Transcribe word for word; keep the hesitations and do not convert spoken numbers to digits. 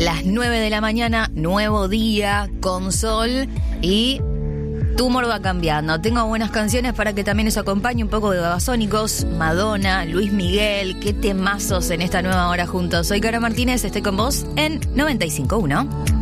las nueve de la mañana, nuevo día con sol y tu humor va cambiando. Tengo buenas canciones para que también os acompañe, un poco de Babasónicos, Madonna, Luis Miguel, qué temazos en esta nueva hora juntos. Soy Caro Martínez, estoy con vos en noventa y cinco punto uno.